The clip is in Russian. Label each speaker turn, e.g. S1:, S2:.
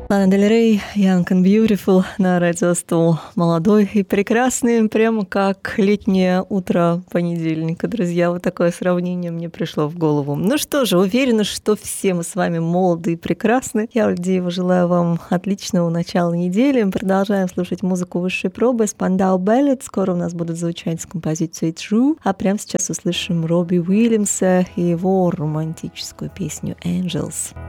S1: Лана Дель Рей, Young and Beautiful на радиостол молодой и прекрасный, прямо как летнее утро понедельника. Друзья, вот такое сравнение мне пришло в голову. Ну что же, уверена, что все мы с вами молоды и прекрасны. Я, Ольдеева, желаю вам отличного начала недели. Мы продолжаем слушать музыку высшей пробы Spandau Ballet. Скоро у нас будут звучать с композицией True. А прямо сейчас услышим Робби Уильямса и его романтическую песню Angels.